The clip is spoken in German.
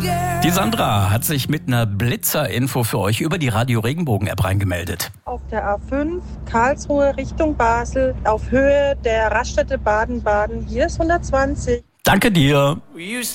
Die Sandra hat sich mit einer Blitzer-Info für euch über die Radio-Regenbogen-App reingemeldet. Auf der A5 Karlsruhe Richtung Basel auf Höhe der Raststätte Baden-Baden. Hier ist 120. Danke dir.